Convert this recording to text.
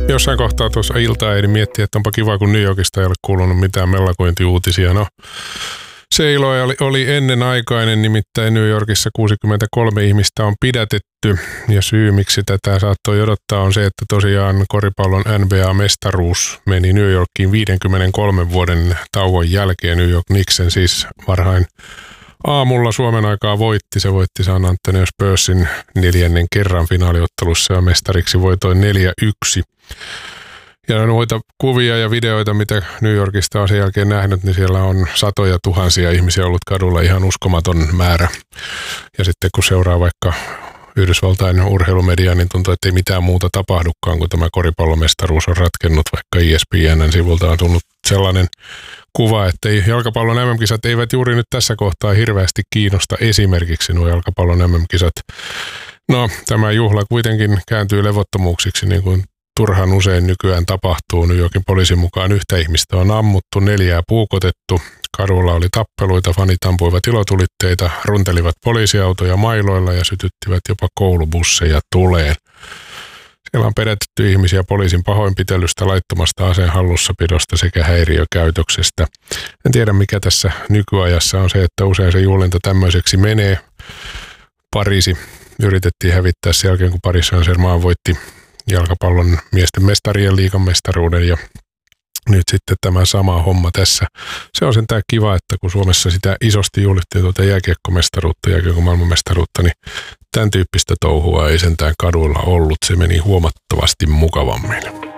Jossain kohtaa tuossa iltaa ehdin miettiä, että onpa kiva, kun New Yorkista ei ole kuulunut mitään mellakointiuutisia. No, se ilo oli ennenaikainen, nimittäin New Yorkissa 63 ihmistä on pidätetty. Ja syy, miksi tätä saattoi odottaa, on se, että tosiaan koripallon NBA-mestaruus meni New Yorkiin 53 vuoden tauon jälkeen. New York Knicksen siis varhain aamulla Suomen aikaa voitti. Se voitti San Antonio Spursin 4. kerran finaaliottelussa ja mestariksi voitoin 4-1. Ja noita kuvia ja videoita, mitä New Yorkista on sen jälkeen nähnyt, niin siellä on satoja tuhansia ihmisiä ollut kadulla, ihan uskomaton määrä. Ja sitten kun seuraa vaikka Yhdysvaltain urheilumediaa, niin tuntuu, että ei mitään muuta tapahdukaan, kun tämä koripallomestaruus on ratkennut, vaikka ESPN:n sivulta on tullut sellainen kuva, että jalkapallon MM-kisat eivät juuri nyt tässä kohtaa hirveästi kiinnosta esimerkiksi nuo jalkapallon MM-kisat. No, tämä juhla kuitenkin kääntyy levottomuuksiksi, niin kuin turhan usein nykyään tapahtuu. New Yorkin poliisin mukaan yhtä ihmistä on ammuttu, 4 puukotettu. Kadulla oli tappeluita, fanit ampuivat ilotulitteita, runtelivat poliisiautoja mailoilla ja sytyttivät jopa koulubusseja tuleen. Siellä on pidätetty ihmisiä poliisin pahoinpitelystä, laittomasta aseen hallussapidosta sekä häiriökäytöksestä. En tiedä, mikä tässä nykyajassa on se, että usein se juhlinta tämmöiseksi menee. Pariisi yritettiin hävittää sen jälkeen, kun Paris Saint-Germain voitti jalkapallon miesten mestarien liigan mestaruuden ja nyt sitten tämä sama homma tässä. Se on sentään kiva, että kun Suomessa sitä isosti juhlittiin tuota jääkiekkomestaruutta, jääkiekon maailmanmestaruutta, niin tämän tyyppistä touhua ei sentään kaduilla ollut. Se meni huomattavasti mukavammin.